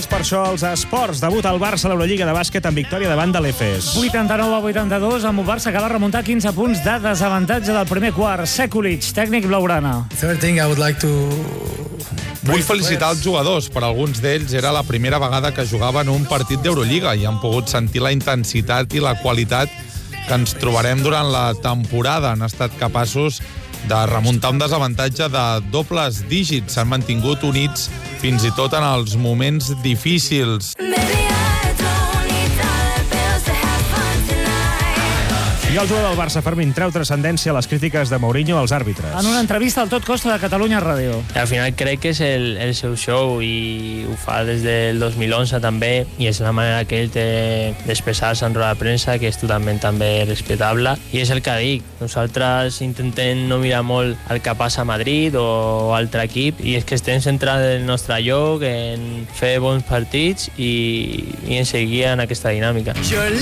Doncs per això els esports. Debut al Barça a l'Eurolliga de bàsquet amb victòria davant de l'Efes. 89-82, amb el Barça que va remuntar 15 punts de desavantatge del primer quart. Sekulic, tècnic blaugrana. Vull felicitar els jugadors. Per alguns d'ells era la primera vegada que jugaven un partit d'Eurolliga i han pogut sentir la intensitat i la qualitat que ens trobarem durant la temporada. Han estat capaços de remuntar un desavantatge de dobles dígits. S'han mantingut units fins i tot en els moments difícils. I el jugador del Barça, Fermín, treu transcendència a les crítiques de Mourinho als àrbitres. En una entrevista al Tot Costa de Catalunya Ràdio. Al final crec que és el seu show i ho fa des del 2011 també, i és la manera que ell té d'expressar-se en roda de premsa, que és totalment també respectable, i és el que dic. Nosaltres intentem no mirar molt el que passa a Madrid o altre equip, i és que estem centrats en el nostre lloc, en fer bons partits i en seguir en aquesta dinàmica.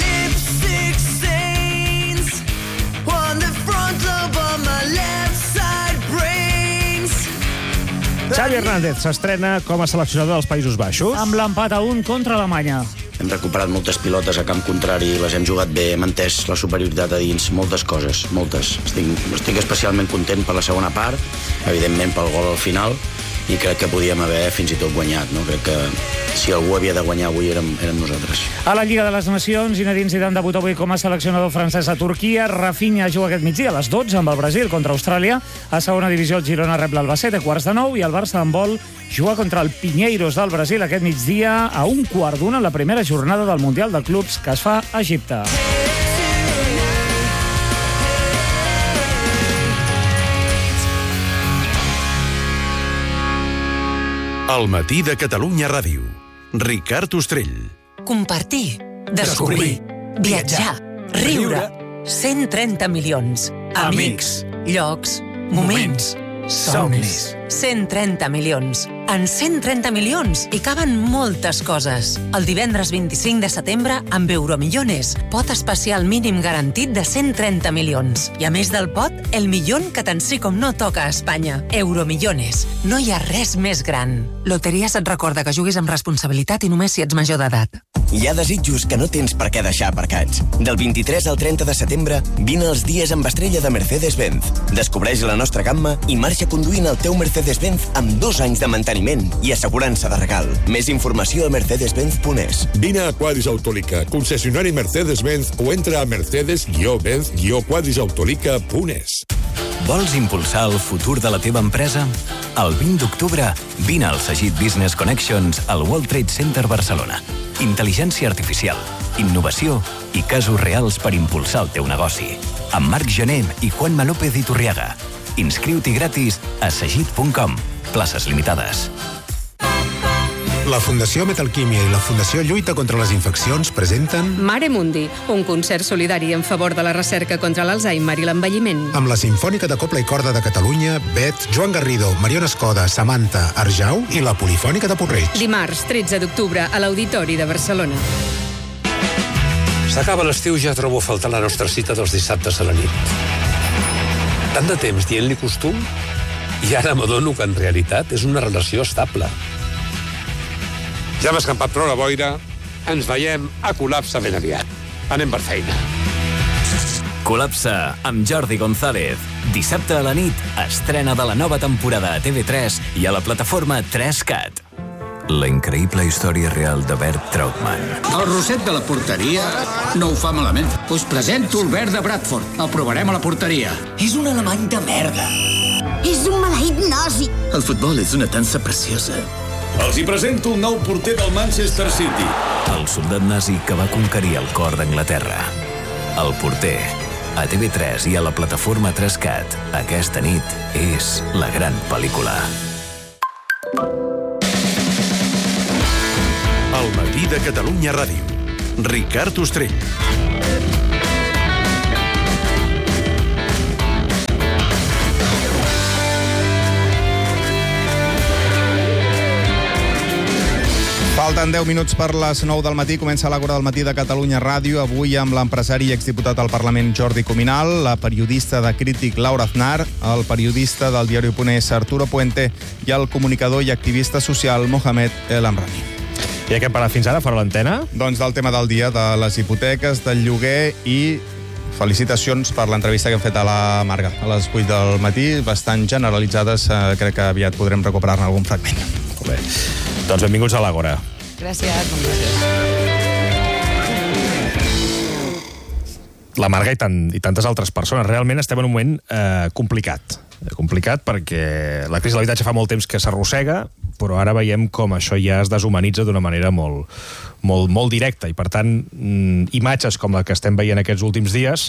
Xavi Hernández s'estrena com a seleccionador dels Països Baixos. Amb l'empat a 1 contra Alemanya. Hem recuperat moltes pilotes a camp contrari, les hem jugat bé, hem entès la superioritat a dins, moltes coses, moltes. Estic especialment content per la segona part, evidentment pel gol al final, i crec que podíem haver fins i tot guanyat, no? Crec que si algú havia de guanyar avui érem nosaltres. A la Lliga de les Nacions, Zinedine Zidane debuta avui com a seleccionador francès a Turquia. Rafinha juga aquest migdia a les 12 amb el Brasil contra Austràlia. A segona divisió el Girona rep l'Albacete a 8:45 i el Barça handbol juga contra el Pinheiros del Brasil aquest migdia a 1:15 en la primera jornada del Mundial de Clubs que es fa a Egipte. El matí de Catalunya Ràdio. Ricard Ostrell. Compartir, descobrir, viatjar, riure. 130 milions. Amics, llocs, moments, somnis. 130 milions. En 130 milions hi caben moltes coses. El divendres 25 de setembre, amb Euromillones, pot especial mínim garantit de 130 milions. I a més del pot, el milion que tant sí com no toca a Espanya. Euromillones. No hi ha res més gran. Loteries et recorda que juguis amb responsabilitat i només si ets major d'edat. Hi ha desitjos que no tens per què deixar aparcats. Del 23 al 30 de setembre, vine als dies amb estrella de Mercedes-Benz. Descobreix la nostra gamma i marxa conduint el teu Mercedes-Benz amb 2 anys de manteniment i assegurança de regal. Més informació a mercedes-benz.es. Vine a Quadris Autolica, concessionari Mercedes-Benz, o entra a mercedes-benz-autolica.es. Vols impulsar el futur de la teva empresa? El 20 d'octubre, vine al Sagit Business Connections al World Trade Center Barcelona. Intel·ligència artificial, innovació i casos reals per impulsar el teu negoci. Amb Marc Gené i Juanma López Iturriaga. Inscriu-t'hi gratis a sagit.com. Places limitades. La Fundació Metalquímia i la Fundació Lluita contra les Infeccions presenten Mare Mundi, un concert solidari en favor de la recerca contra l'Alzheimer i l'envelliment. amb la Simfònica de Cobla i Corda de Catalunya, Bet, Joan Garrido, Mariona Escoda, Samantha, Arjau i la Polifònica de Porreig. Dimarts, 13 d'octubre, a l'Auditori de Barcelona. S'acaba l'estiu, ja trobo a faltar la nostra cita dels dissabtes a la nit. Tant de temps dient-li costum, i ara m'adono que en realitat és una relació estable. Ja hem escampat prou la boira, ens veiem a Col·lapse ben aviat. Anem per feina. Col·lapse amb Jordi González. Dissabte a la nit, estrena de la nova temporada a TV3 i a la plataforma 3Cat. La increïble història real de Bert Trautmann. El Roset de la porteria no ho fa malament. Us presento el Bert de Bradford. El provarem a la porteria. És un alemany de merda. És un maleït nazi. El futbol és una dansa preciosa. Els hi presento el nou porter del Manchester City. El soldat nazi que va conquerir el cor d'Anglaterra. El porter. A TV3 i a la plataforma 3Cat. Aquesta nit és la gran pel·lícula. El matí de Catalunya Ràdio. Ricard Ostrell. Falten 10 minuts per les 9 del matí. Comença l'Àgora del matí de Catalunya Ràdio. Avui amb l'empresari i exdiputat al Parlament Jordi Cuminal, la periodista de Crític Laura Aznar, el periodista del diari.es Arturo Puente i el comunicador i activista social Mohamed El Amrani. I què hem parlat fins ara, fora l'antena? Doncs del tema del dia, de les hipoteques, del lloguer i felicitacions per l'entrevista que hem fet a la Marga a les 8 del matí, bastant generalitzades. Crec que aviat podrem recuperar-ne algun fragment. Molt bé. Doncs benvinguts a l'Àgora. Gràcies. La Marga i tantes altres persones. Realment estem en un moment complicat. Complicat perquè la crisi de l'habitatge fa molt temps que s'arrossega, però ara veiem com això ja es deshumanitza d'una manera molt directa, i per tant imatges com la que estem veient aquests últims dies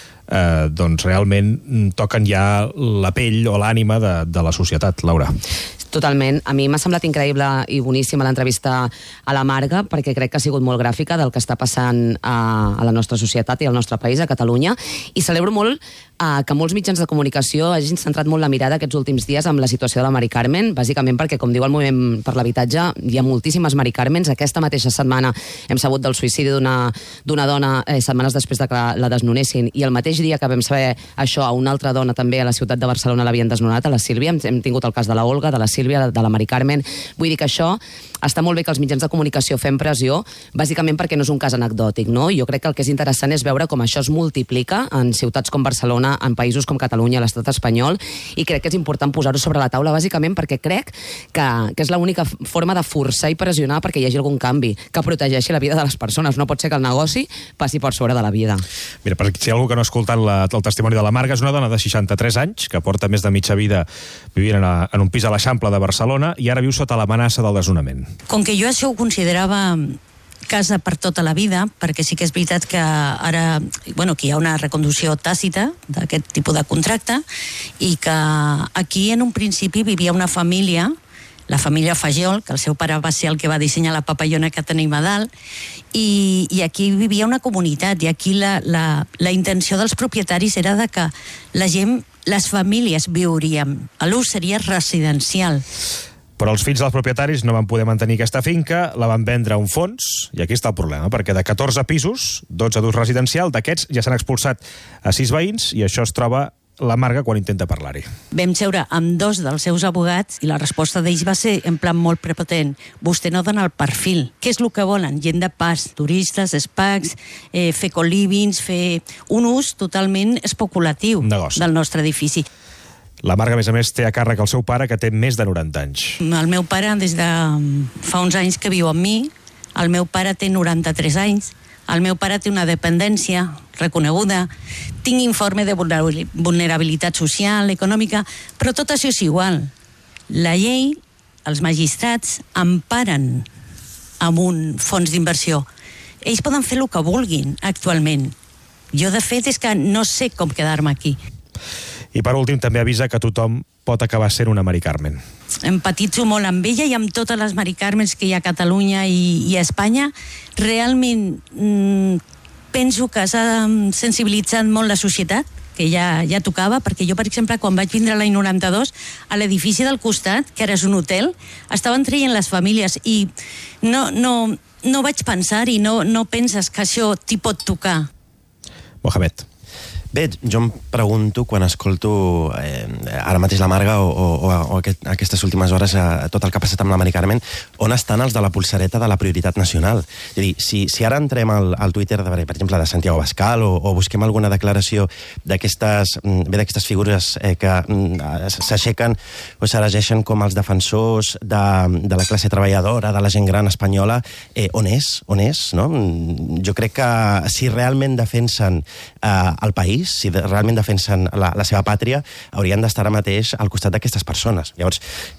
doncs realment toquen ja la pell o l'ànima de la societat. Laura. Totalment. A mi m'ha semblat increïble i boníssima l'entrevista a la Marga, perquè crec que ha sigut molt gràfica del que està passant a la nostra societat i al nostre país, a Catalunya, i celebro molt que molts mitjans de comunicació hagin centrat molt la mirada aquests últims dies amb la situació de la Mari Carmen, bàsicament perquè, com diu el Moviment per l'Habitatge, hi ha moltíssimes Mari Carmens. Aquesta mateixa setmana hem sabut del suïcidi d'una dona setmanes després de que la desnonessin, i el mateix dia que vam saber això, a una altra dona també a la ciutat de Barcelona l'havien desnonat, a la Sílvia. Hem tingut el cas de la Olga, de la Sílvia, de la Mari Carmen. Vull dir que això està molt bé que els mitjans de comunicació fem pressió, bàsicament perquè no és un cas anecdòtic, no? Jo crec que el que és interessant és veure com això es multiplica en ciutats com Barcelona, en països com Catalunya, l'estat espanyol, i crec que és important posar-ho sobre la taula, bàsicament perquè crec que és l'única forma de forçar i pressionar perquè hi hagi algun canvi que protegeixi la vida de les persones. No pot ser que el negoci passi per sobre de la vida. Mira, per si hi ha algú que no ha escoltat el testimoni de la Marga, és una dona de 63 anys que porta més de mitja vida vivint en un pis a l'Eixample de Barcelona i ara viu sota l'amenaça del desnonament. Com que jo això ho considerava casa per tota la vida, perquè sí que és veritat que ara, que hi ha una reconducció tàcita d'aquest tipus de contracte, i que aquí en un principi vivia una família, la família Fajol, que el seu pare va ser el que va dissenyar la papallona que tenim a dalt, i aquí vivia una comunitat, i aquí la intenció dels propietaris era de que la gent, les famílies viuríem, l'ús seria residencial. Però els fills dels propietaris no van poder mantenir aquesta finca, la van vendre a un fons, i aquí està el problema, perquè de 14 pisos, 12 d'ús residencial, d'aquests ja s'han expulsat a 6 veïns, i això es troba la Marga quan intenta parlar-hi. Vam seure amb 2 dels seus abogats i la resposta d'ells va ser en plan molt prepotent. Vostè no dona el perfil. Què és el que volen? Gent de pas, turistes, spas, fer co-livings, fer un ús totalment especulatiu del nostre edifici. La Marga, a més, té a càrrec el seu pare, que té més de 90 anys. El meu pare, des de fa uns anys que viu amb mi, el meu pare té 93 anys, el meu pare té una dependència reconeguda, tinc informe de vulnerabilitat social, econòmica, però tot això és igual. La llei, els magistrats, emparen amb un fons d'inversió. Ells poden fer el que vulguin actualment. Jo, de fet, és que no sé com quedar-me aquí. I per últim també avisa que tothom pot acabar sent una Mari Carmen. Empatitzo molt amb ella i amb totes les Mari Carmens que hi ha a Catalunya i a Espanya. Realment penso que s'ha sensibilitzat molt la societat, que ja tocava, perquè jo, per exemple, quan vaig vindre l'any 92, a l'edifici del costat, que ara és un hotel, estaven traient les famílies i no vaig pensar i no penses que això t'hi pot tocar. Mohamed. Bé, jo em pregunto, quan escolto ara mateix la Marga o aquestes últimes hores tot el que ha passat amb la Mari Carmen, on estan els de la polsareta de la prioritat nacional? És a dir, si ara entrem al Twitter, per exemple, de Santiago Abascal o busquem alguna declaració d'aquestes figures que s'aixequen o s'erigeixen com els defensors de la classe treballadora, de la gent gran espanyola, on és? No? Jo crec que si realment defensen el país, si realment defensen la seva pàtria, haurien d'estar ara mateix al costat d'aquestes persones. Llavors,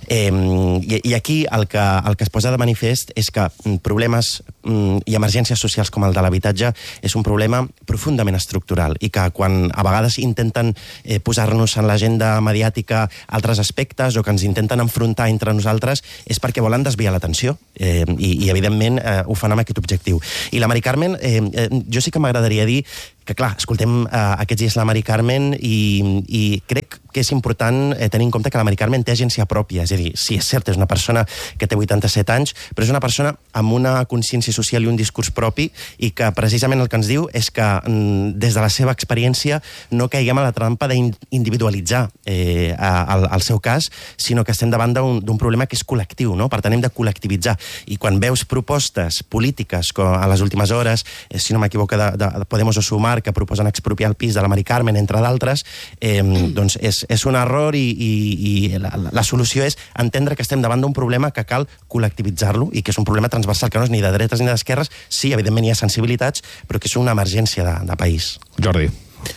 i aquí el que es posa de manifest és que problemes i emergències socials com el de l'habitatge és un problema profundament estructural i que quan a vegades intenten posar-nos en l'agenda mediàtica altres aspectes o que ens intenten enfrontar entre nosaltres és perquè volen desviar l'atenció i evidentment ho fan amb aquest objectiu. I la Mari Carmen, jo sí que m'agradaria dir que, clar, escoltem aquests dies la Mari Carmen i crec que és important tenir en compte que la Mari Carmen té agència pròpia, és a dir, sí, és cert, és una persona que té 87 anys, però és una persona amb una consciència social i un discurs propi i que precisament el que ens diu és que des de la seva experiència no caiguem a la trampa d'individualitzar el seu cas, sinó que estem davant d'un problema que és col·lectiu, no? Per tant, hem de col·lectivitzar. I quan veus propostes polítiques, com a les últimes hores, si no m'equivoco, de Podemos o Sumar, que proposen expropiar el pis de la Mari Carmen, entre d'altres, doncs és un error i la solució és entendre que estem davant d'un problema que cal col·lectivitzar-lo i que és un problema transversal, que no és ni de dretes ni d'esquerres. Sí, evidentment hi ha sensibilitats, però que és una emergència de país. Jordi.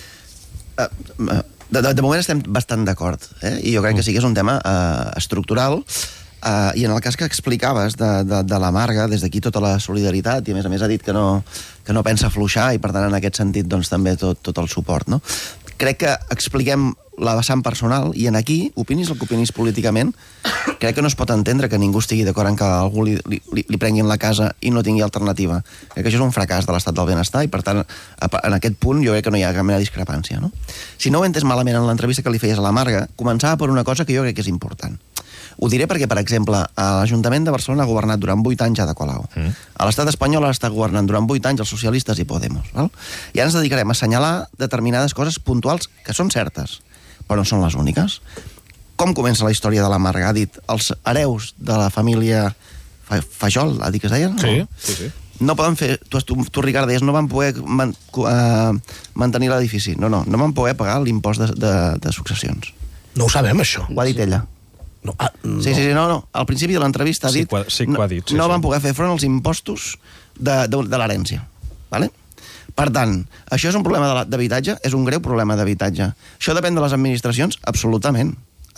De moment estem bastant d'acord, i jo crec que sí que és un tema estructural, i en el cas que explicaves de la Marga, des d'aquí tota la solidaritat, i a més ha dit que no pensa afluixar, i per tant en aquest sentit doncs també tot el suport, no? Crec que expliquem la vessant personal, i en aquí, opinis el que opinis políticament, crec que no es pot entendre que ningú estigui d'acord en que algú li prenguin la casa i no tingui alternativa. Crec que això és un fracàs de l'estat del benestar, i per tant, en aquest punt jo crec que no hi ha cap mena de discrepància, no? Si no ho he entès malament en l'entrevista que li feies a la Marga, començava per una cosa que jo crec que és important. Ho diré perquè, per exemple, l'Ajuntament de Barcelona ha governat durant 8 anys Ada Colau. A l'estat espanyol està governant durant 8 anys els socialistes i Podemos. Val? I ara ens dedicarem a assenyalar determinades coses puntuals que són certes, però no són les úniques. Com comença la història de la Marga? Ha dit, els hereus de la família Fajol, ha dit que es deia? Sí. No poden fer... Tu Ricard, deies, no van poder mantenir l'edifici. No van poder pagar l'impost de successions. No ho sabem, això. Ho ha dit ella. No. Sí, al principi de l'entrevista ha dit no van poder fer front als impostos de l'herència. Vale? Per tant, això és un problema d'habitatge? És un greu problema d'habitatge. Això depèn de les administracions? Absolutament.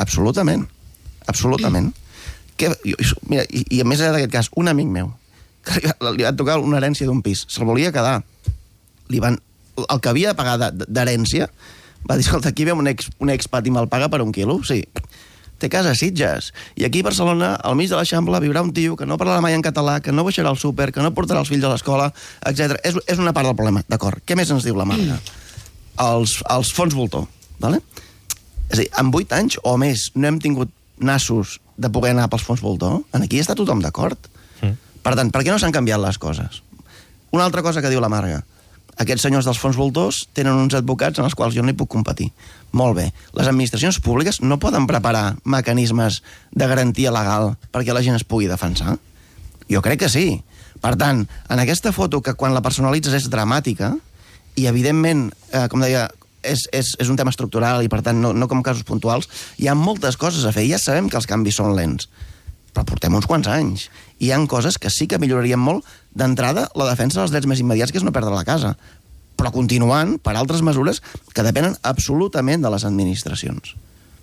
Mira, i a més d'aquest cas, un amic meu, que li va tocar una herència d'un pis, se'l volia quedar. El que havia de pagar d'herència va dir, escolta, aquí ve un expat i me'l paga per 1 quilo? Sí. Té casa a Sitges. I aquí a Barcelona, al mig de l'Eixample, viurà un tio que no parlarà mai en català, que no baixarà al súper, que no portarà els fills a l'escola, etc. És una part del problema, d'acord. Què més ens diu la Marga? Els fons voltor, vale? És a dir, en 8 anys o més no hem tingut nassos de poder anar pels fons voltor? Aquí està tothom d'acord. Per tant, per què no s'han canviat les coses? Una altra cosa que diu la Marga. Aquests senyors dels fons voltors tenen uns advocats en els quals jo no hi puc competir. Molt bé. Les administracions públiques no poden preparar mecanismes de garantia legal perquè la gent es pugui defensar? Jo crec que sí. Per tant, en aquesta foto, que quan la personalitzes és dramàtica, i evidentment, com deia, és un tema estructural i per tant no com casos puntuals, hi ha moltes coses a fer. Ja sabem que els canvis són lents, però portem uns quants anys. I hi ha coses que sí que millorarien molt. D'entrada, la defensa dels drets més immediats, que és no perdre la casa, però continuant per altres mesures que depenen absolutament de les administracions.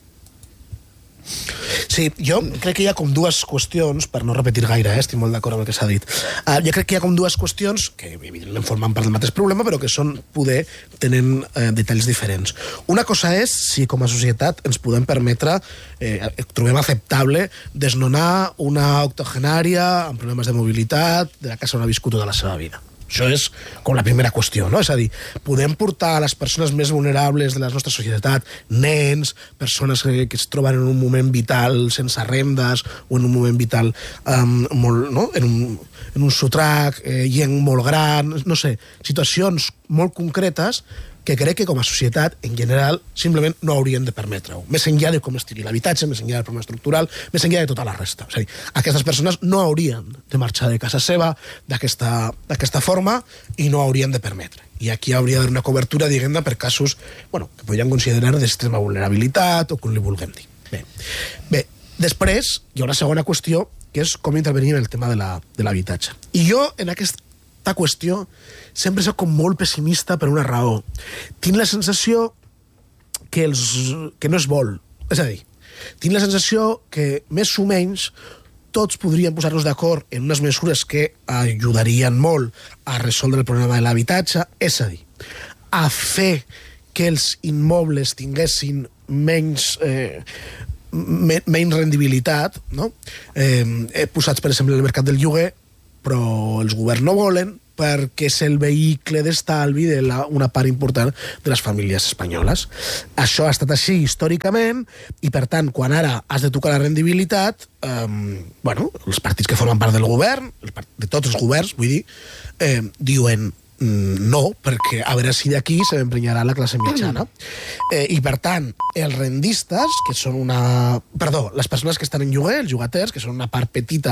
Sí, jo crec que hi ha com dues qüestions, per no repetir gaire, estic molt d'acord amb el que s'ha dit. Jo crec que hi ha com dues qüestions, que evidentment formen part del mateix problema, però que són, tenen detalls diferents. Una cosa és si com a societat ens podem permetre, trobem acceptable, desnonar una octogenària amb problemes de mobilitat de la casa on ha viscut tota la seva vida. Això és com la primera qüestió, no? És a dir, podem portar a les persones més vulnerables de la nostra societat, nens, persones que es troben en un moment vital sense rendes o en un moment vital molt, no? en un sotrac, gent molt gran, no sé, situacions molt concretes que crec que com a societat, en general, simplement no haurien de permetre-ho. Més enllà de com estigui l'habitatge, més enllà del problema estructural, més enllà de tota la resta. És a dir, aquestes persones no haurien de marxar de casa seva d'aquesta forma i no haurien de permetre. I aquí hauria d'haver una cobertura, diguem-ne, per casos que podríem considerar d'extrema vulnerabilitat o com li vulguem dir. Bé, després hi ha una segona qüestió, que és com intervenir en el tema de l'habitatge. I jo, en aquesta qüestió, sempre soc com molt pessimista per una raó. Tinc la sensació que no es vol. És a dir, tinc la sensació que més o menys tots podríem posar-nos d'acord en unes mesures que ajudarien molt a resoldre el problema de l'habitatge, és a dir, a fer que els immobles tinguessin menys rendibilitat, no? Posats, per exemple, en el mercat del lloguer, però els governs no volen perquè és el vehicle d'estalvi d'una part important de les famílies espanyoles. Això ha estat així històricament i, per tant, quan ara has de tocar la rendibilitat, els partits que formen part del govern, de tots els governs, vull dir, diuen no, perquè a veure si d'aquí se m'emprenyarà la classe mitjana. I, per tant, els rendistes, que són les persones que estan en lloguer, els llogaters, que són una part petita,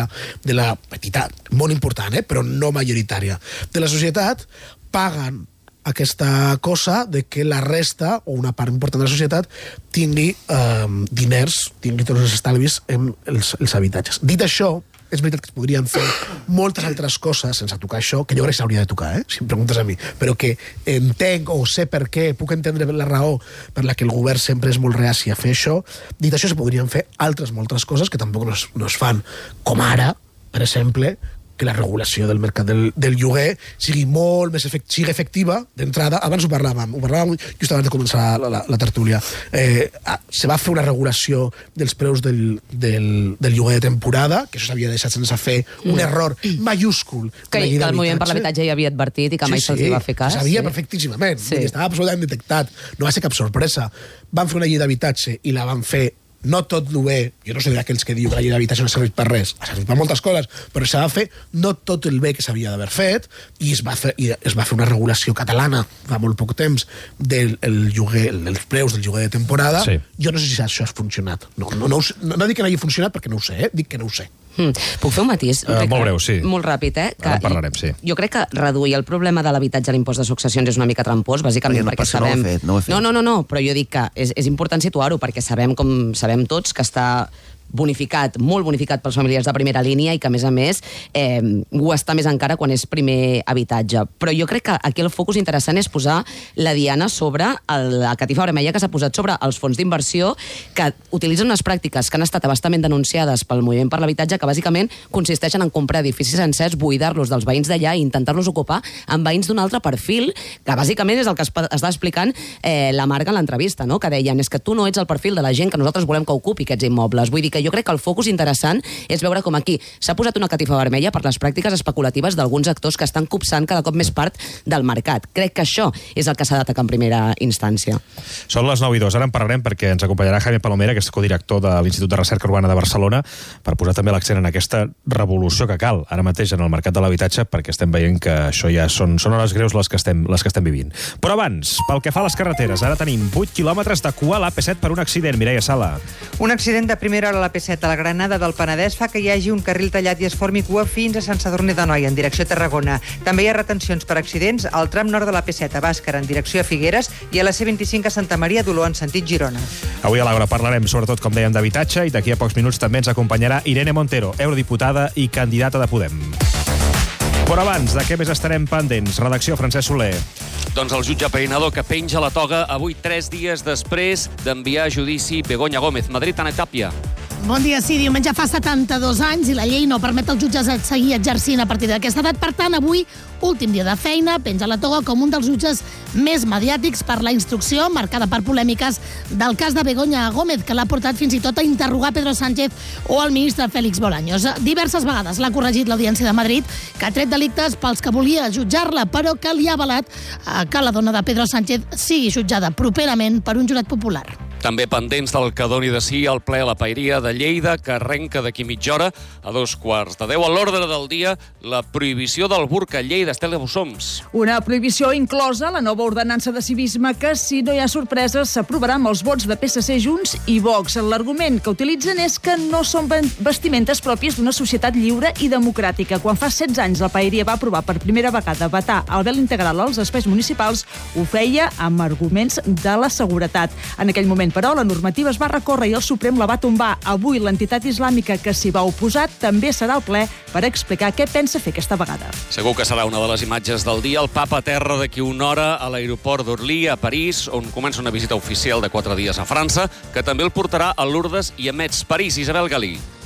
molt important, però no majoritària, de la societat, paguen aquesta cosa de que la resta, o una part important de la societat, tingui diners, tingui tots els estalvis en els habitatges. Dit això, és veritat que es podrien fer moltes altres coses sense tocar això, que jo crec que s'hauria de tocar, si em preguntes a mi, però que entenc o sé per què, puc entendre la raó per la que el govern sempre és molt reaci a fer això. Dit això, se podrien fer moltes coses que tampoc no es fan, com ara, per exemple, que la regulació del mercat del lloguer sigui molt més efectiva d'entrada. Abans ho parlàvem just abans de començar la tertúlia. Se va fer una regulació dels preus del lloguer de temporada, que això s'havia deixat sense fer, un error mayúscul. Que el Moviment per l'Habitatge ja havia advertit i que mai se'ls va fer cas. Sabia perfectíssimament, estava absolutament detectat, no va ser cap sorpresa. Van fer una llei d'habitatge i la van fer no tot el bé, jo no sé d'aquells que diu que la llei d'habitatge no ha servit per res, ha servit per moltes coses, però s'ha de fer no tot el bé que s'havia d'haver fet, i es va fer una regulació catalana fa molt poc temps dels preus del lloguer de temporada. Jo no sé si això ha funcionat. No dic que no hagi funcionat perquè no ho sé, dic que no ho sé. Puc fer un matís? Molt breu, sí. Molt ràpid, Ara en parlarem, sí. Jo crec que reduir el problema de l'habitatge a l'impost de successions és una mica trampós, bàsicament perquè sabem... No ho he fet. No, però jo dic que és important situar-ho, perquè sabem tots que està molt bonificat pels familiars de primera línia i que, a més, ho està més encara quan és primer habitatge. Però jo crec que aquí el focus interessant és posar la diana sobre la catifa vermella que s'ha posat sobre els fons d'inversió que utilitzen unes pràctiques que han estat abastament denunciades pel Moviment per l'Habitatge, que bàsicament consisteixen en comprar edificis sencers, buidar-los dels veïns d'allà i intentar-los ocupar amb veïns d'un altre perfil, que bàsicament és el que està explicant la Marga en l'entrevista, no? Que deien, és que tu no ets el perfil de la gent que nosaltres volem que ocupi aquests immobles. Vull dir que jo crec que el focus interessant és veure com aquí s'ha posat una catifa vermella per les pràctiques especulatives d'alguns actors que estan copsant cada cop més part del mercat. Crec que això és el que s'ha d'atacar en primera instància. Són les 9:02. Ara en parlarem perquè ens acompanyarà Jaime Palomera, que és codirector de l'Institut de Recerca Urbana de Barcelona, per posar també l'accent en aquesta revolució que cal ara mateix en el mercat de l'habitatge, perquè estem veient que això ja són hores greus les que estem vivint. Però abans, pel que fa a les carreteres, ara tenim 8 quilòmetres de cua a l'AP7 per un accident. Mireia Sala. Un accident de primera hora a l'AP7 a la Granada del Penedès fa que hi hagi un carril tallat i es formi cua fins a Sant Sadurní d'Anoia, en direcció a Tarragona. També hi ha retencions per accidents al tram nord de l'AP7 a Bàscara, en direcció a Figueres, i a la C25 a Santa Maria d'Oló, en sentit Girona. Avui a l'Àgora parlarem, sobretot, com dèiem, d'habitatge, i d'aquí a pocs minuts també ens acompanyarà Irene Montero, eurodiputada i candidata de Podem. Però abans, de què més estarem pendents? Redacció, Francesc Soler. Doncs el jutge Peinador, que penja la toga avui 3 dies després d'enviar a judici Begoña Gómez. Madrid, Ana Tàpia. Bon dia, sí, diumenge fa 72 anys i la llei no permet als jutges seguir exercint a partir d'aquesta edat. Per tant, avui, últim dia de feina, penja la toga com un dels jutges més mediàtics per la instrucció, marcada per polèmiques del cas de Begoña Gómez, que l'ha portat fins i tot a interrogar Pedro Sánchez o el ministre Félix Bolaños. Diverses vegades l'ha corregit l'Audiència de Madrid, que ha tret delictes pels que volia jutjar-la, però que li ha avalat que la dona de Pedro Sánchez sigui jutjada properament per un jurat popular. També pendents del que doni de sí al ple a la Paeria de Lleida, que arrenca d'aquí mitja hora a 2:15. A l'ordre del dia, la prohibició del burca a Lleida. Estela Bussoms. Una prohibició inclosa la nova ordenança de civisme que, si no hi ha sorpreses, s'aprovarà amb els vots de PSC, Junts i Vox. L'argument que utilitzen és que no són vestimentes pròpies d'una societat lliure i democràtica. Quan fa 16 anys la Paeria va aprovar per primera vegada vetar el vel integral als espais municipals, ho feia amb arguments de la seguretat. En aquell moment, però, la normativa es va recórrer i el Suprem la va tombar. Avui l'entitat islàmica que s'hi va oposar també serà al ple per explicar què pensa fer aquesta vegada. Segur que serà una de les imatges del dia. El papa aterra d'aquí una hora a l'aeroport d'Orly, a París, on comença una visita oficial de 4 dies a França, que també el portarà a Lourdes i a Metz. París, Isabel Galí.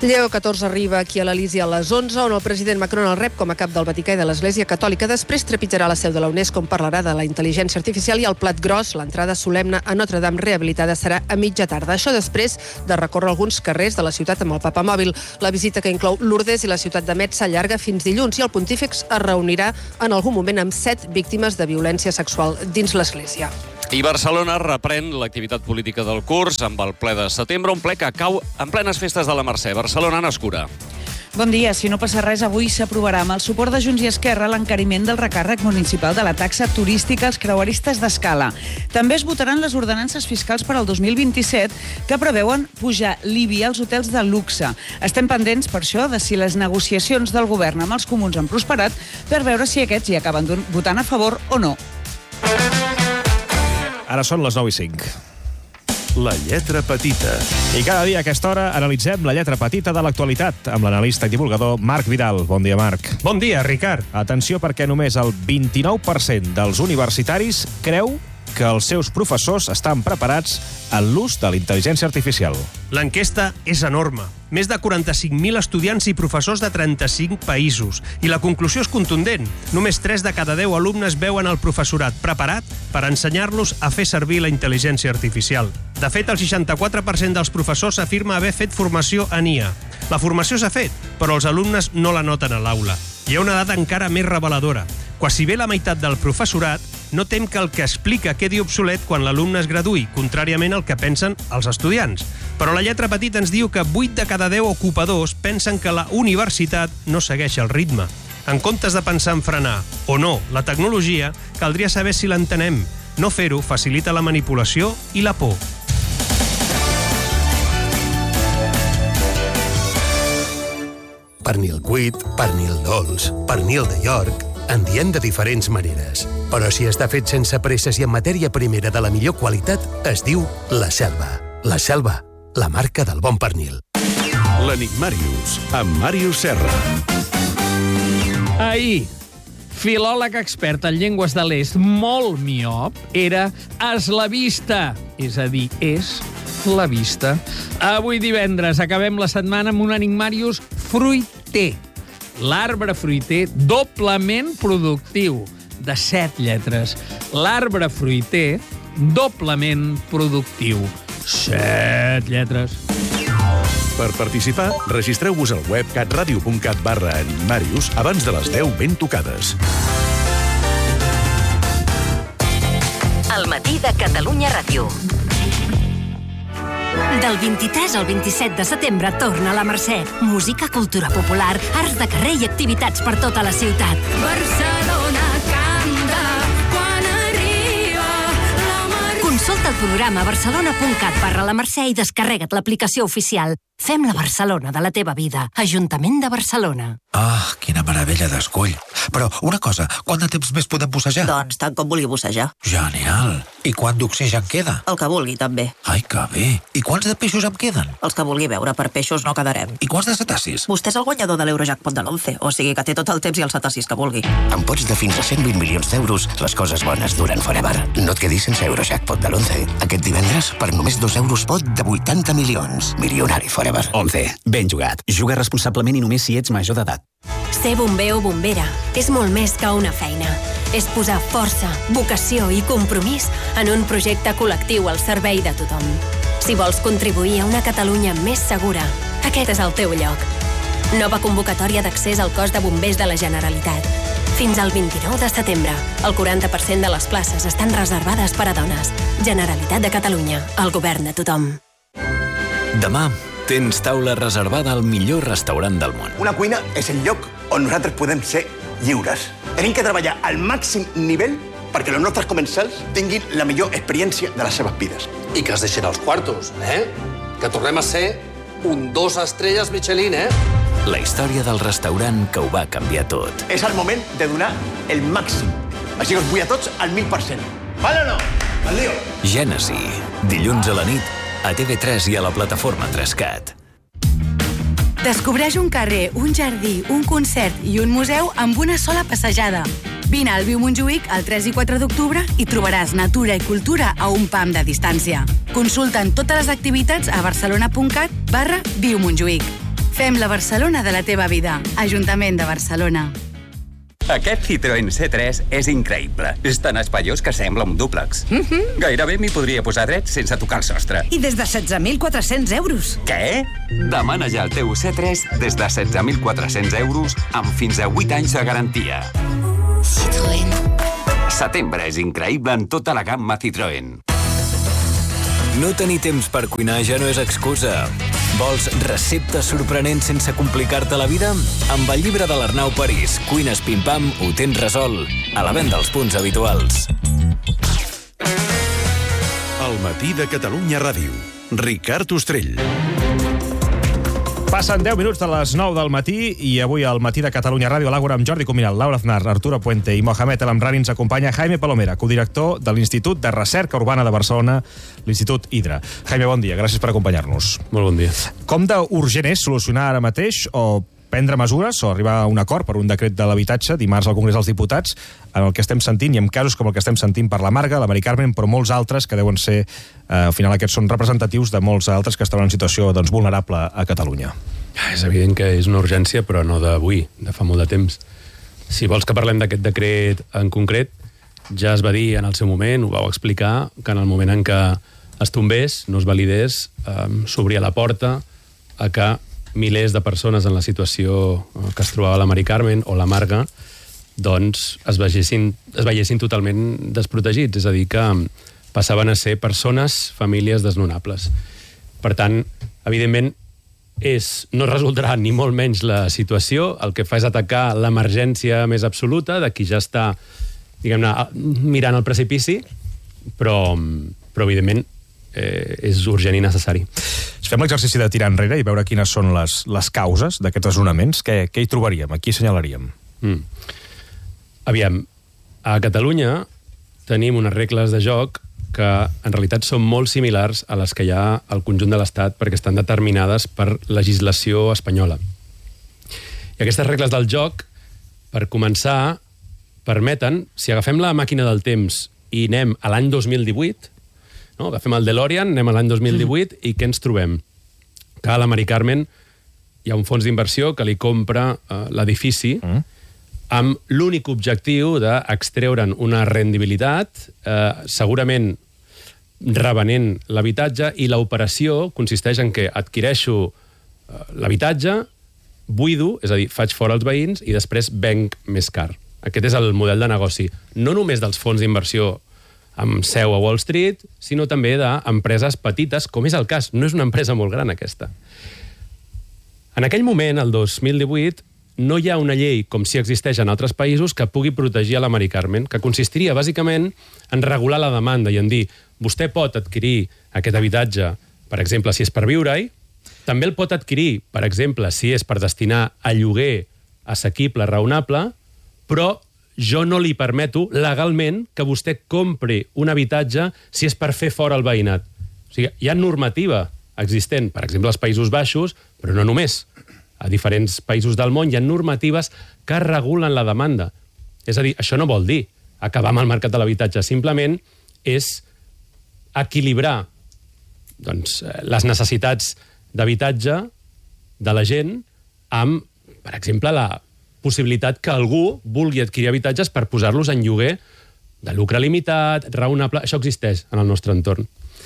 Lleó XIV arriba aquí a l'Elisi a les 11, on el president Macron el rep com a cap del Vaticà i de l'Església Catòlica. Després trepitjarà la seu de la UNESCO, on parlarà de la intel·ligència artificial, i el plat gros, l'entrada solemne a Notre Dame rehabilitada, serà a mitja tarda. Això després de recórrer alguns carrers de la ciutat amb el Papa Mòbil. La visita, que inclou Lourdes i la ciutat de Metz, s'allarga fins dilluns, i el pontífex es reunirà en algun moment amb 7 víctimes de violència sexual dins l'Església. I Barcelona reprèn l'activitat política del curs amb el ple de setembre, un ple que cau en plenes festes de la Mercè. Barcelona, Anna Escura. Bon dia. Si no passa res, avui s'aprovarà amb el suport de Junts i Esquerra l'encariment del recàrrec municipal de la taxa turística als creueristes d'escala. També es votaran les ordenances fiscals per al 2027 que preveuen pujar l'IBI als hotels de luxe. Estem pendents, per això, de si les negociacions del govern amb els comuns han prosperat per veure si aquests hi acaben votant a favor o no. Ara són les 9:05. La lletra petita. I cada dia a aquesta hora analitzem la lletra petita de l'actualitat amb l'analista i divulgador Marc Vidal. Bon dia, Marc. Bon dia, Ricard. Atenció, perquè només el 29% dels universitaris creu que els seus professors estan preparats en l'ús de la intel·ligència artificial. L'enquesta és enorme. Més de 45.000 estudiants i professors de 35 països. I la conclusió és contundent. Només 3 de cada 10 alumnes veuen el professorat preparat per ensenyar-los a fer servir la intel·ligència artificial. De fet, el 64% dels professors afirma haver fet formació en IA. La formació s'ha fet, però els alumnes no la noten a l'aula. Hi ha una dada encara més reveladora. Quasi bé la meitat del professorat no tem que el que explica quedi obsolet quan l'alumne es graduï, contràriament al que pensen els estudiants. Però la lletra petita ens diu que 8 de cada 10 ocupadors pensen que la universitat no segueix el ritme. En comptes de pensar en frenar o no la tecnologia, caldria saber si l'entenem. No fer-ho facilita la manipulació i la por. Pernil cuit, pernil dolç, pernil de York... En diem de diferents maneres. Però si està fet sense presses i en matèria primera de la millor qualitat, es diu La Selva. La Selva, la marca del bon pernil. L'Enigmàrius, amb Màrius Serra. Ahir, filòleg expert en llengües de l'est, molt miop, era eslavista, és a dir, és la vista. Avui divendres acabem la setmana amb un Enigmàrius fruiter. L'arbre fruiter doblement productiu, de 7 lletres. L'arbre fruiter doblement productiu, 7 lletres. Per participar, registreu-vos al web catradio.cat/Enigmàrius abans de les 10 ben tocades. El matí de Catalunya Ràdio. Del 23 al 27 de setembre torna la Mercè. Música, cultura popular, arts de carrer i activitats per tota la ciutat. Barcelona canta quan arriba la Mercè. Consulta el programa a barcelona.cat/la Mercè i descarrega't l'aplicació oficial. Fem la Barcelona de la teva vida. Ajuntament de Barcelona. Ah, quina meravella d'escull. Però una cosa, quant de temps més podem bussejar? Doncs tant com vulgui bussejar. Genial. I quant d'oxigen queda? El que vulgui, també. Ai, que bé. I quants de peixos em queden? Els que vulgui veure, per peixos no quedarem. I quants de cetacis? Vostè és el guanyador de l'Eurojackpot de l'11, o sigui que té tot el temps i els cetacis que vulgui. Amb pots de fins a 120 milions d'euros, les coses bones duren forever. No et quedis sense Eurojackpot de l'11. Aquest divendres, per només 2 euros pot de 80 milions. Milionari forever. 11. Ben jugat. Juga responsablement i només si ets major d'edat. Ser bomber o bombera és molt més que una feina. És posar força, vocació i compromís en un projecte col·lectiu al servei de tothom. Si vols contribuir a una Catalunya més segura, aquest és el teu lloc. Nova convocatòria d'accés al cos de bombers de la Generalitat. Fins al 29 de setembre, el 40% de les places estan reservades per a dones. Generalitat de Catalunya, el govern de tothom. Demà tens taula reservada al millor restaurant del món. Una cuina és el lloc on nosaltres podem ser lliures. Tenim que treballar al màxim nivell perquè els nostres comensals tinguin la millor experiència de les seves vides. I que es deixen els quartos, Que tornem a ser un 2 estrelles Michelin, La història del restaurant que ho va canviar tot. És el moment de donar el màxim. Així que us vull a tots al 1000%. Vale o no? El lío. Gènesi, dilluns a la nit, a TV3 i a la plataforma 3Cat. Descobreix un carrer, un jardí, un concert i un museu amb una sola passejada. Vine al Viu Montjuïc el 3 i 4 d'octubre i trobaràs natura i cultura a un pam de distància. Consulta'n totes les activitats a barcelona.cat/Viu Montjuïc. Fem la Barcelona de la teva vida. Ajuntament de Barcelona. Aquest Citroën C3 és increïble. És tan espaiós que sembla un dúplex. Gairebé m'hi podria posar dret sense tocar el sostre. I des de 16.400 euros. Què? Demana ja el teu C3 des de 16.400 euros amb fins a 8 anys de garantia. Citroën. Setembre és increïble en tota la gamma Citroën. No tenir temps per cuinar ja no és excusa. Vols receptes sorprenents sense complicar-te la vida? Amb el llibre de l'Arnau París, Cuines Pim-Pam, ho tens resolt. A la venda als punts habituals. El matí de Catalunya Ràdio. Ricard Ostrell. Passen 10 minuts de les 9 del matí i avui al matí de Catalunya Ràdio a l'Àgora amb Jordi Cuminal, Laura Aznar, Arturo Puente i Mohamed El Amrani ens acompanya Jaime Palomera, codirector de l'Institut de Recerca Urbana de Barcelona, l'Institut Hidra. Jaime, bon dia, gràcies per acompanyar-nos. Molt bon dia. Com d'urgent és solucionar ara mateix o prendre mesures o arribar a un acord per un decret de l'habitatge dimarts al Congrés dels Diputats en el que estem sentint, i en casos com el que estem sentint per la Marga, la Mari Carmen, però molts altres que deuen ser, al final aquests són representatius de molts altres que estan en situació vulnerable a Catalunya. És evident que és una urgència, però no d'avui, de fa molt de temps. Si vols que parlem d'aquest decret en concret, ja es va dir en el seu moment, ho vau explicar, que en el moment en què es tombés, no es validés, s'obria la porta a que milers de persones en la situació que es trobava la Mari Carmen o la Marga doncs es veiessin totalment desprotegits, és a dir, que passaven a ser persones, famílies desnonables. Per tant, evidentment, no resoldrà ni molt menys la situació, el que fa és atacar l'emergència més absoluta de qui ja està, diguem-ne, mirant el precipici, però evidentment, és urgent i necessari. Si fem l'exercici de tirar enrere i veure quines són les causes d'aquests desnonaments, què hi trobaríem? A qui assenyalaríem? Aviam, a Catalunya tenim unes regles de joc que en realitat són molt similars a les que hi ha al conjunt de l'Estat perquè estan determinades per legislació espanyola. I aquestes regles del joc, per començar, permeten, si agafem la màquina del temps i anem a l'any 2018, no? Agafem el DeLorean, anem a l'any 2018 i què ens trobem? Que a la Mari Carmen hi ha un fons d'inversió que li compra l'edifici amb l'únic objectiu d'extreure'n una rendibilitat, segurament revenent l'habitatge, i l'operació consisteix en què adquireixo l'habitatge, buido, és a dir, faig fora els veïns i després venc més car. Aquest és el model de negoci, no només dels fons d'inversió amb seu a Wall Street, sinó també d'empreses petites, com és el cas. No és una empresa molt gran, aquesta. En aquell moment, el 2018, no hi ha una llei, com si existeix en altres països, que pugui protegir a la Mari Carmen, que consistiria, bàsicament, en regular la demanda i en dir, vostè pot adquirir aquest habitatge, per exemple, si és per viure-hi, també el pot adquirir, per exemple, si és per destinar a lloguer assequible, raonable, però jo no li permeto legalment que vostè compri un habitatge si és per fer fora el veïnat. O sigui, hi ha normativa existent, per exemple, als Països Baixos, però no només. A diferents països del món hi ha normatives que regulen la demanda. És a dir, això no vol dir acabar amb el mercat de l'habitatge, simplement és equilibrar les necessitats d'habitatge de la gent amb, per exemple, la possibilitat que algú vulgui adquirir habitatges per posar-los en lloguer de lucre limitat, raonable. Això existeix en el nostre entorn.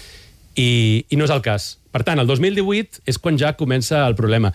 I no és el cas. Per tant, el 2018 és quan ja comença el problema.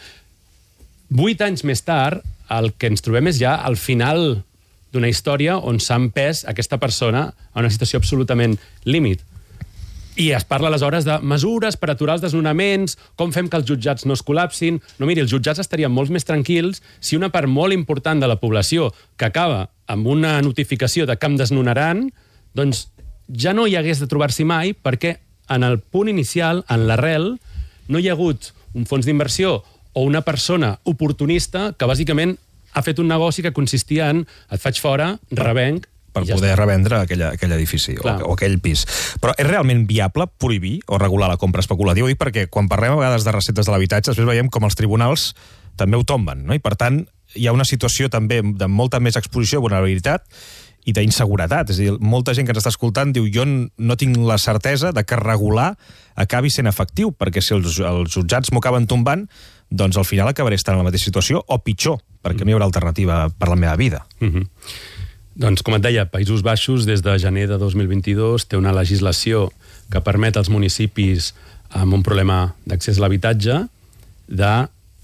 8 anys més tard, el que ens trobem és ja al final d'una història on s'ha empès aquesta persona a una situació absolutament límit. I es parla aleshores de mesures per aturar els desnonaments, com fem que els jutjats no es col·lapsin. No, miri, els jutjats estarien molt més tranquils si una part molt important de la població que acaba amb una notificació de que em desnonaran, doncs ja no hi hagués de trobar-s'hi mai, perquè en el punt inicial, en l'arrel, no hi ha hagut un fons d'inversió o una persona oportunista que bàsicament ha fet un negoci que consistia en et faig fora, revenc, per poder revendre aquell edifici o aquell pis. Però és realment viable prohibir o regular la compra especulativa? Ho dic perquè quan parlem a vegades de receptes de l'habitatge, després veiem com els tribunals també ho tomben, no? I per tant hi ha una situació també de molta més exposició a vulnerabilitat i d'inseguretat. És a dir, molta gent que ens està escoltant diu jo no tinc la certesa de que regular acabi sent efectiu, perquè si els jutjats m'ho acaben tombant, doncs al final acabaré estant en la mateixa situació o pitjor, perquè no hi haurà alternativa per la meva vida. Doncs, com et deia, Països Baixos, des de gener de 2022, té una legislació que permet als municipis amb un problema d'accés a l'habitatge de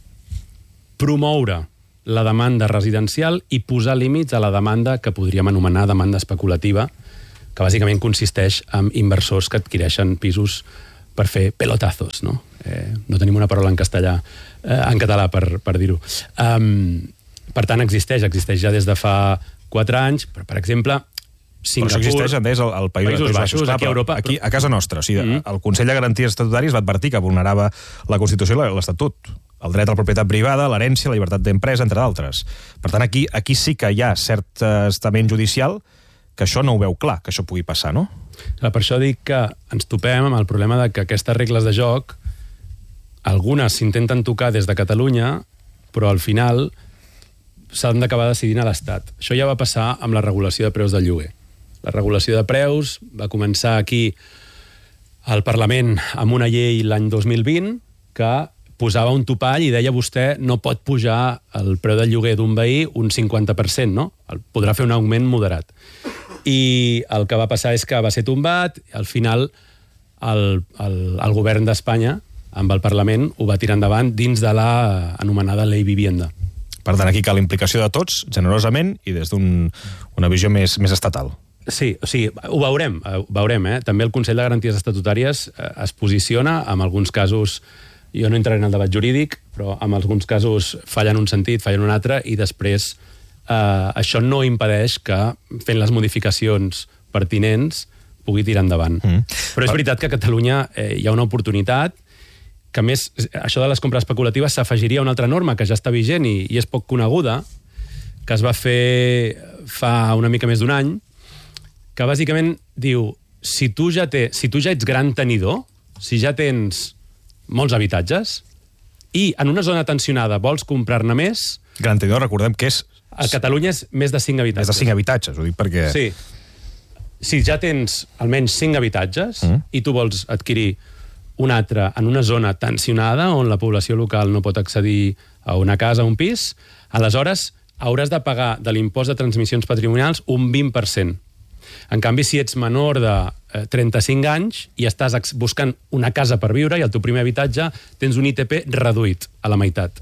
promoure la demanda residencial i posar límits a la demanda que podríem anomenar demanda especulativa, que bàsicament consisteix en inversors que adquireixen pisos per fer pelotazos, no? No tenim una paraula en català per dir-ho. Per tant, existeix ja des de fa 4 anys, però, per exemple, Singapur... Però això existeix, Andrés, al Països Baixos. Aquí a Europa. Aquí, a casa nostra. O sigui, el Consell de Garanties Estatutàries va advertir que vulnerava la Constitució i l'Estatut. El dret a la propietat privada, l'herència, la llibertat d'empresa, entre d'altres. Per tant, aquí sí que hi ha cert estament judicial que això no ho veu clar, que això pugui passar, no? Per això dic que ens topem amb el problema de que aquestes regles de joc, algunes s'intenten tocar des de Catalunya, però al final s'han d'acabar decidint a l'Estat. Això ja va passar amb la regulació de preus del lloguer. La regulació de preus va començar aquí al Parlament amb una llei l'any 2020 que posava un topall i deia vostè no pot pujar el preu del lloguer d'un veí un 50%, no? Podrà fer un augment moderat. I el que va passar és que va ser tombat, al final el govern d'Espanya amb el Parlament ho va tirar endavant dins de la anomenada Ley Vivienda. Per tant, aquí cal la implicació de tots, generosament, i des d'una visió més estatal. Sí, o sigui, ho veurem, També el Consell de Garanties Estatutàries es posiciona, en alguns casos, jo no entraré en el debat jurídic, però en alguns casos falla en un sentit, falla en un altre, i després això no impedeix que, fent les modificacions pertinents, pugui tirar endavant. Però és veritat que a Catalunya hi ha una oportunitat que, a més, això de les compres especulatives s'afegiria a una altra norma que ja està vigent i és poc coneguda, que es va fer fa una mica més d'un any, que bàsicament diu, si tu ja ets gran tenidor, si ja tens molts habitatges, i en una zona tensionada vols comprar-ne més... Gran tenidor, recordem que és... A Catalunya és més de 5 habitatges. Més de 5 habitatges, ho dic perquè... Sí. Si ja tens almenys 5 habitatges i tu vols adquirir un altre en una zona tensionada on la població local no pot accedir a una casa o un pis, aleshores hauràs de pagar de l'impost de transmissions patrimonials un 20%. En canvi, si ets menor de 35 anys i estàs buscant una casa per viure i el teu primer habitatge tens un ITP reduït a la meitat.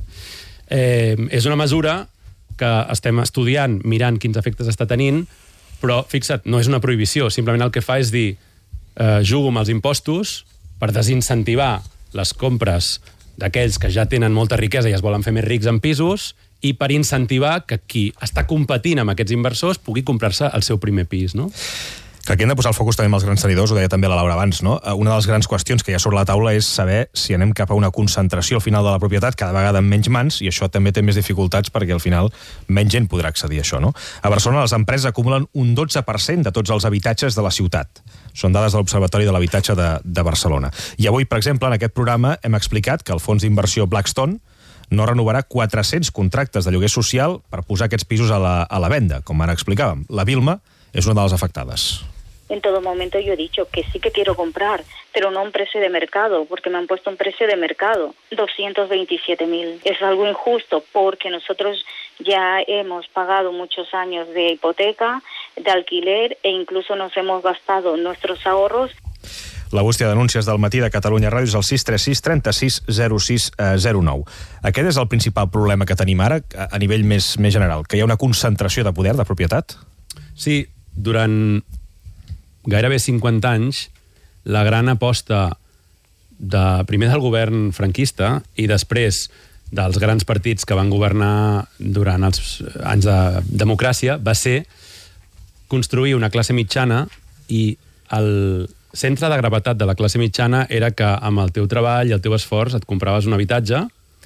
És una mesura que estem estudiant, mirant quins efectes està tenint, però, fixa't, no és una prohibició, simplement el que fa és dir jugo amb els impostos per desincentivar les compres d'aquells que ja tenen molta riquesa i es volen fer més rics en pisos i per incentivar que qui està competint amb aquests inversors pugui comprar-se el seu primer pis, no? Que aquí hem de posar el focus també amb els grans tenidors, ho deia també la Laura abans, no? Una de les grans qüestions que hi ha sobre la taula és saber si anem cap a una concentració al final de la propietat cada vegada en menys mans, i això també té més dificultats perquè al final menys gent podrà accedir a això, no? A Barcelona les empreses acumulen un 12% de tots els habitatges de la ciutat. Són dades de l'Observatori de l'Habitatge de Barcelona. I avui, per exemple, en aquest programa hem explicat que el fons d'inversió Blackstone no renovarà 400 contractes de lloguer social per posar aquests pisos a la venda, com ara explicàvem. La Vilma és una de les afectades. En todo momento yo he dicho que sí que quiero comprar, pero no un precio de mercado, porque me han puesto un precio de mercado, 227.000. Es algo injusto porque nosotros ya hemos pagado muchos años de hipoteca, de alquiler e incluso nos hemos gastado nuestros ahorros. La bústia d'anúncies del matí de Catalunya Ràdio és el 636 36 06 09. Aquest és el principal problema que tenim ara a nivell més general, que hi ha una concentració de poder, de propietat? Sí, durant gairebé 50 anys, la gran aposta primer del govern franquista i després dels grans partits que van governar durant els anys de democràcia va ser construir una classe mitjana, i el centre de gravetat de la classe mitjana era que amb el teu treball i el teu esforç et compraves un habitatge,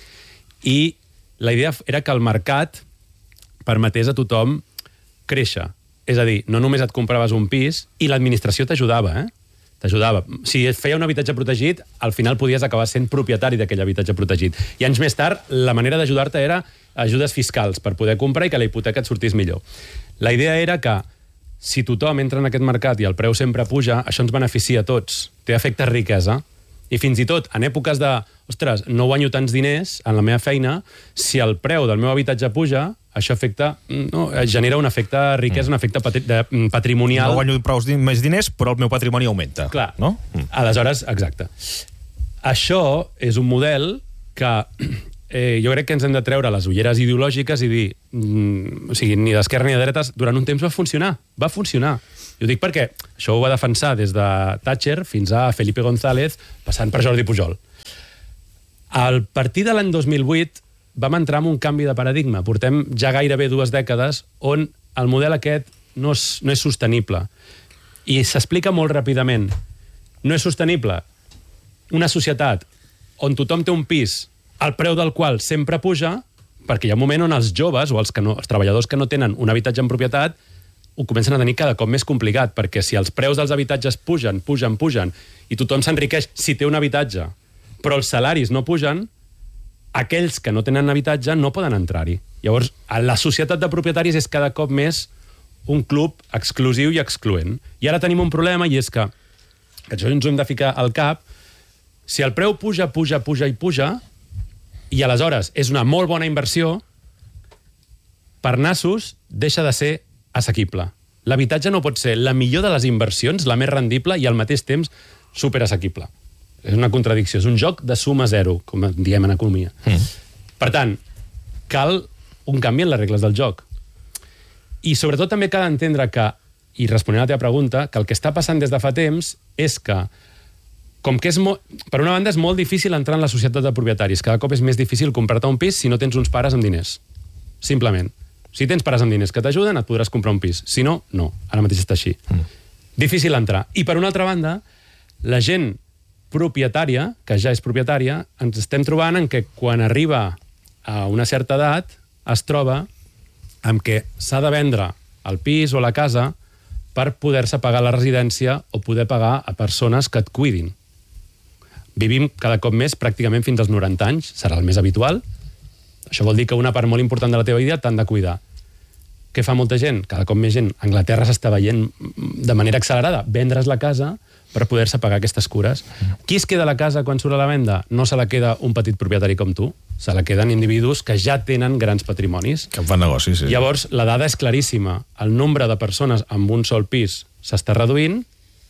i la idea era que el mercat permetés a tothom créixer. És a dir, no només et compraves un pis, i l'administració t'ajudava, T'ajudava. Si et feia un habitatge protegit, al final podies acabar sent propietari d'aquell habitatge protegit. I anys més tard, la manera d'ajudar-te era ajudes fiscals per poder comprar i que la hipoteca et sortís millor. La idea era que si tothom entra en aquest mercat i el preu sempre puja, això ens beneficia a tots. Té efecte riquesa. I fins i tot, en èpoques de, ostres, no guanyo tants diners en la meva feina, si el preu del meu habitatge puja, això genera un efecte riquesa, un efecte patrimonial. No guanyo prou més diners, però el meu patrimoni augenta. Clar, no? Aleshores, exacte. Això és un model que jo crec que ens hem de treure les ulleres ideològiques i dir, o sigui, ni d'esquerra ni de dretes, durant un temps va funcionar. Va funcionar. Jo dic perquè això ho va defensar des de Thatcher fins a Felipe González, passant per Jordi Pujol. A partir de l'any 2008 vam entrar en un canvi de paradigma. Portem ja gairebé 2 dècades on el model aquest no és sostenible. I s'explica molt ràpidament. No és sostenible una societat on tothom té un pis, el preu del qual sempre puja, perquè hi ha un moment on els joves o els treballadors que no tenen un habitatge en propietat ho comencen a tenir cada cop més complicat, perquè si els preus dels habitatges pugen, i tothom s'enriqueix si té un habitatge, però els salaris no pugen, aquells que no tenen habitatge no poden entrar-hi. Llavors, la societat de propietaris és cada cop més un club exclusiu i excloent. I ara tenim un problema, i és que això ens ho hem de ficar al cap, si el preu puja, i aleshores és una molt bona inversió, per nassos deixa de ser assequible. L'habitatge no pot ser la millor de les inversions, la més rendible i al mateix temps superassequible. És una contradicció, és un joc de suma zero, com diem en economia. Per tant, cal un canvi en les regles del joc. I sobretot també cal entendre que, i responent a la teva pregunta, que el que està passant des de fa temps és que, com que per una banda és molt difícil entrar en la societat de propietaris, cada cop és més difícil comprar-te un pis si no tens uns pares amb diners. Simplement. Si tens pares amb diners que t'ajuden, et podràs comprar un pis. Si no, no. Ara mateix està així. Difícil entrar. I per una altra banda, la gent propietària, que ja és propietària, ens estem trobant en què quan arriba a una certa edat es troba amb què s'ha de vendre el pis o la casa per poder-se pagar la residència o poder pagar a persones que et cuidin. Vivim cada cop més, pràcticament fins als 90 anys, serà el més habitual. Això vol dir que una part molt important de la teva vida t'han de cuidar. Què fa molta gent? Cada cop més gent. Anglaterra s'està veient de manera accelerada. Vendre's la casa per poder-se pagar aquestes cures. Qui es queda a la casa quan surt a la venda? No se la queda un petit propietari com tu. Se la queden individus que ja tenen grans patrimonis. Que fan negocis, sí. Llavors, la dada és claríssima. El nombre de persones amb un sol pis s'està reduint.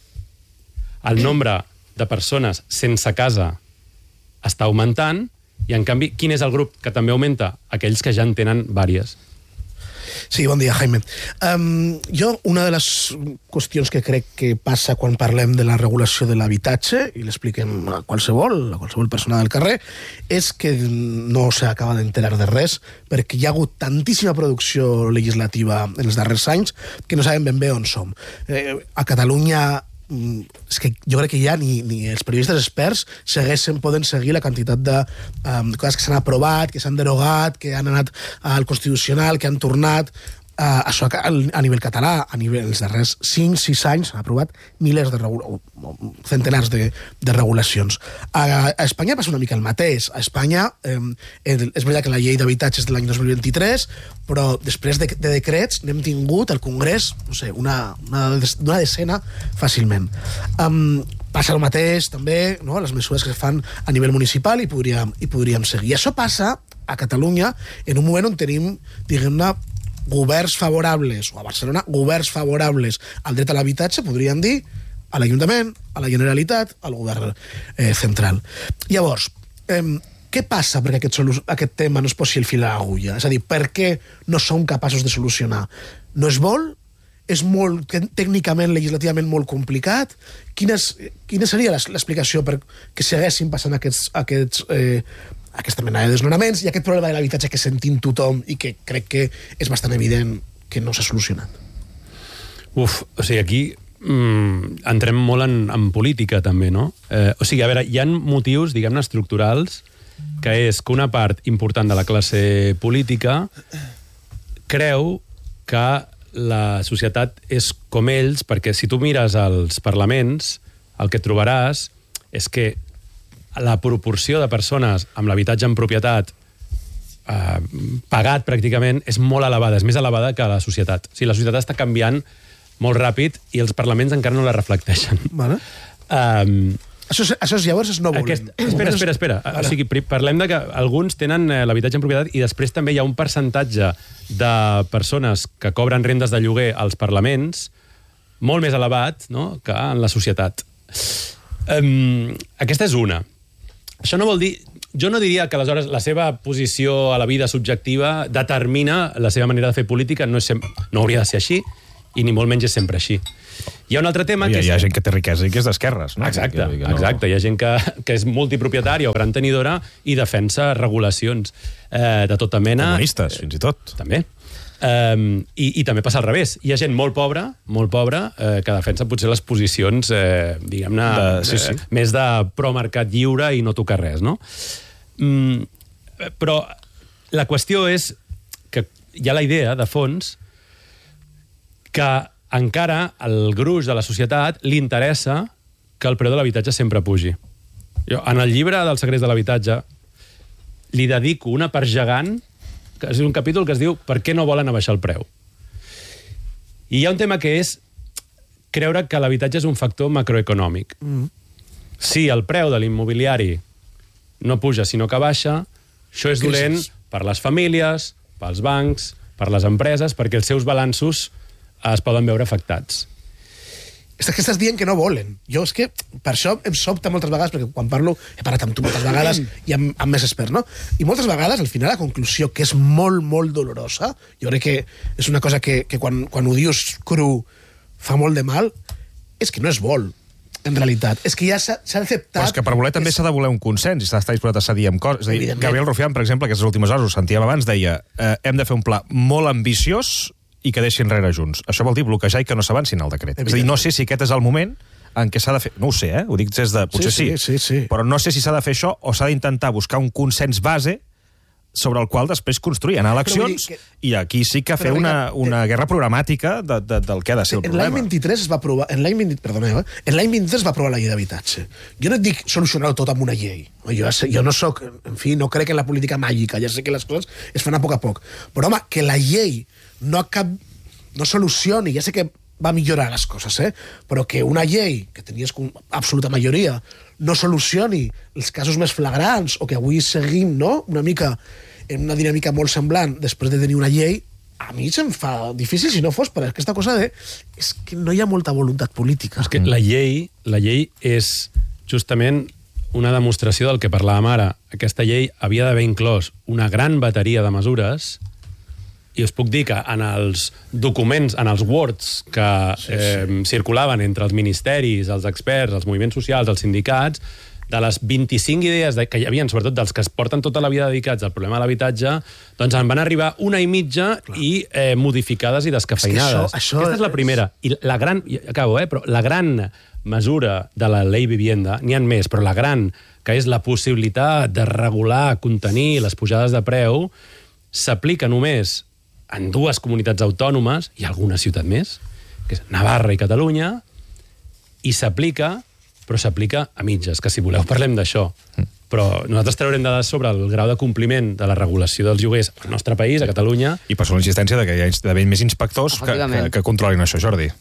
El nombre de persones sense casa està augmentant. I, en canvi, quin és el grup que també augmenta? Aquells que ja en tenen vàries. Sí, bon dia, Jaime. Jo, una de les qüestions que crec que passa quan parlem de la regulació de l'habitatge, i l'expliquem a qualsevol persona del carrer, és que no s'acaba d'enterar de res, perquè hi ha hagut tantíssima producció legislativa en els darrers anys que no sabem ben bé on som. A Catalunya és que jo crec que ja ni els periodistes experts poden seguir la quantitat de coses que s'han aprovat, que s'han derogat, que han anat al Constitucional, que han tornat. Això a nivell català, els darrers 5-6 anys s'han aprovat centenars de regulacions. A Espanya passa una mica el mateix. A Espanya és veritat que la llei d'habitatge és de l'any 2023, però després de decrets n'hem tingut al Congrés, no sé, una decena fàcilment. Passa el mateix també, no?, les mesures que es fan a nivell municipal i podríem seguir. I això passa a Catalunya en un moment on tenim, diguem-ne, governs favorables, o a Barcelona, governs favorables al dret a l'habitatge, podríem dir, a l'Ajuntament, a la Generalitat, al govern central. Llavors, què passa perquè aquest tema no es posi el fil a l'agulla? És a dir, per què no som capaços de solucionar? No es vol? És molt, tècnicament, legislativament molt complicat? Quina seria l'explicació perquè seguessin passant aquesta mena de desnonaments i aquest problema de l'habitatge que sentim tothom i que crec que és bastant evident que no s'ha solucionat? O sigui, aquí entrem molt en política, també, no? O sigui, a veure, hi ha motius, diguem-ne, estructurals, que és que una part important de la classe política creu que la societat és com ells, perquè si tu mires els parlaments, el que trobaràs és que la proporció de persones amb l'habitatge en propietat pagat pràcticament és molt elevada, és més elevada que la societat. O sigui, la societat està canviant molt ràpid i els parlaments encara no la reflecteixen. Vale. Això llavors és no volen. Espera. O sigui, parlem de que alguns tenen l'habitatge en propietat i després també hi ha un percentatge de persones que cobren rendes de lloguer als parlaments molt més elevat, no?, que en la societat. Aquesta és una. Això no vol dir... Jo no diria que aleshores la seva posició a la vida subjectiva determina la seva manera de fer política, no hauria de ser així, i ni molt menys és sempre així. Hi ha un altre tema que... Hi ha gent que té riquesa i que és d'esquerres, no? Exacte. Hi ha gent que és multipropietària o gran tenidora i defensa regulacions de tota mena. Comunistes, fins i tot. També. I també passa al revés. Hi ha gent molt pobra, que defensa potser les posicions, diguem-ne, més de pro-mercat lliure i no tocar res, no? Però la qüestió és que hi ha la idea, de fons, que encara al gruix de la societat li interessa que el preu de l'habitatge sempre pugi. Jo, en el llibre dels secrets de l'habitatge, li dedico una part gegant, que és un capítol que es diu «Per què no volen abaixar el preu?». I hi ha un tema que és creure que l'habitatge és un factor macroeconòmic. Si el preu de l'immobiliari no puja, sinó que baixa, això és dolent per les famílies, pels bancs, per les empreses, perquè els seus balanços es poden veure afectats. És que estàs dient que no volen. Jo és que per això em sobta moltes vegades, perquè quan parlo, he parlat amb tu moltes vegades i amb més experts, no? I moltes vegades, al final, la conclusió, que és molt, molt dolorosa, jo crec que és una cosa que quan ho dius cru fa molt de mal, és que no es vol, en realitat. És que ja s'ha acceptat... Però és que per voler també s'ha de voler un consens i s'ha d'estar disposat a cedir amb coses. És a dir, Gabriel Rufián, per exemple, aquestes últimes hores, ho sentíem abans, deia hem de fer un pla molt ambiciós i que deixin enrere junts. Això vol dir bloquejar i que no s'avancin al decret. És a dir, no sé si aquest és el moment en què s'ha de fer... No ho sé, ho dic des de... Potser sí. Però no sé si s'ha de fer això o s'ha d'intentar buscar un consens base sobre el qual després construir, anar a eleccions, i aquí sí que fer una guerra programàtica del que ha de ser el problema. En l'any 23 es va aprovar... En l'any 23 es va aprovar la llei d'habitatge. Jo no et dic solucionar-ho tot amb una llei. Jo no soc... En fi, no crec en la política màgica. Ja sé que les coses es fan a poc, però, home, que la llei no solucioni, ja sé que va millorar les coses, però que una llei, que tenies absoluta majoria, no solucioni els casos més flagrants, o que avui seguim, no?, una mica en una dinàmica molt semblant després de tenir una llei, a mi se'm fa difícil si no fos per aquesta cosa és que no hi ha molta voluntat política. És que la llei és justament una demostració del que parlàvem ara. Aquesta llei havia d'haver inclòs una gran bateria de mesures, i us puc dir que en els documents, en els words que circulaven entre els ministeris, els experts, els moviments socials, els sindicats, de les 25 idees que hi havia, sobretot dels que es porten tota la vida dedicats al problema de l'habitatge, doncs en van arribar una i mitja i modificades i descafeinades. Aquesta és la primera. I la gran... Acabo, però la gran mesura de la Ley Vivienda, n'hi ha més, però la gran, que és la possibilitat de regular, contenir les pujades de preu, s'aplica només en 2 comunitats autònomes, i alguna ciutat més, que és Navarra i Catalunya, i s'aplica, però s'aplica a mitges, que si voleu parlem d'això. Però nosaltres traurem dades sobre el grau de compliment de la regulació dels lloguers al nostre país, a Catalunya. I per això la insistència de que hi ha d'haver més inspectors que controlin això, Jordi.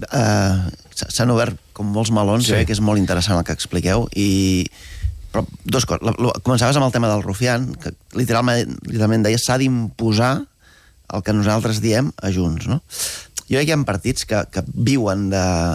S'han obert com molts melons, que és molt interessant el que expliqueu, però 2 coses. Començaves amb el tema del Rufián, que literalment deia s'ha d'imposar el que nosaltres diem a Junts, no? Jo crec que hi ha partits que viuen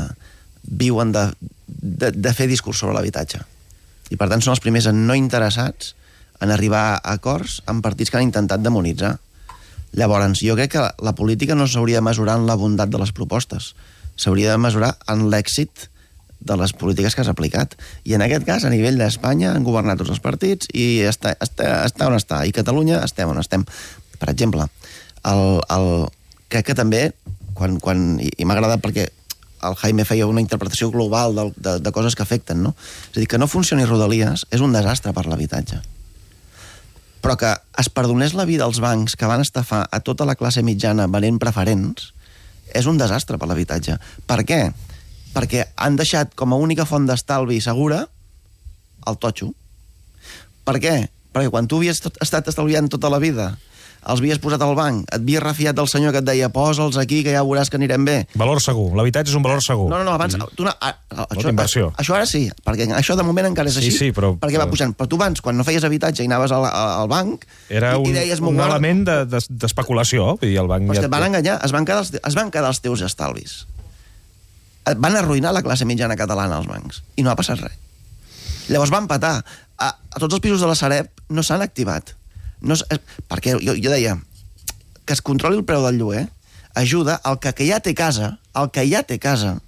de fer discurs sobre l'habitatge. I per tant són els primers no interessats en arribar a acords amb partits que han intentat demonitzar. Llavors, jo crec que la política no s'hauria de mesurar en la bondat de les propostes, s'hauria de mesurar en l'èxit de les polítiques que has aplicat. I en aquest cas, a nivell d'Espanya, han governat tots els partits i està on està. I Catalunya estem on estem. Per exemple, crec que també, i m'ha agradat perquè el Jaime feia una interpretació global de coses que afecten, no? És a dir, que no funcioni Rodalies és un desastre per l'habitatge. Però que es perdonés la vida als bancs que van estafar a tota la classe mitjana venent preferents és un desastre per l'habitatge. Per què? Perquè han deixat com a única font d'estalvi segura el totxo. Per què? Perquè quan tu havies estat estalviant tota la vida els havies posat al banc, et havies refiat del senyor que et deia posa'ls aquí que ja veuràs que anirem bé. Valor segur, l'habitatge és un valor segur. No, abans... Inversió. Això ara sí, perquè això de moment encara és així, perquè va pujant. Però tu abans, quan no feies habitatge i anaves al banc... Era un element d'especulació. El banc però et van enganyar, es van quedar els teus estalvis. Et van arruïnar la classe mitjana catalana als bancs, i no ha passat res. Llavors van patar. A tots els pisos de la Sareb no s'han activat. Perquè jo deia que es controli el preu del lloguer ajuda al que ja té casa,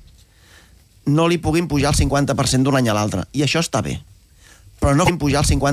no li puguin pujar el 50% d'un any a l'altre. I això està bé. Però no puguin pujar el 50%